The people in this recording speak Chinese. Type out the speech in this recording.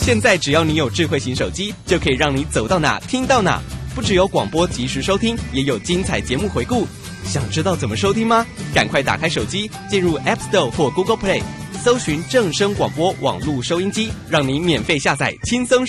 现在只要你有智慧型手机，就可以让你走到哪听到哪。不只有广播及时收听，也有精彩节目回顾。想知道怎么收听吗？赶快打开手机，进入 App Store 或 Google Play， 搜寻正声广播网络收音机，让你免费下载，轻松